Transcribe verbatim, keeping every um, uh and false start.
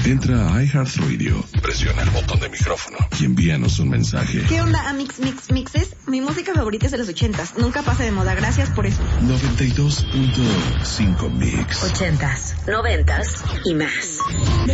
Entra a iHeartRadio, presiona el botón de micrófono y envíanos un mensaje. ¿Qué onda, Amix Mix Mixes? Mi música favorita es de los ochentas. Nunca pasa de moda. Gracias por eso. noventa y dos punto cinco Mix. Ochentas, noventas y más.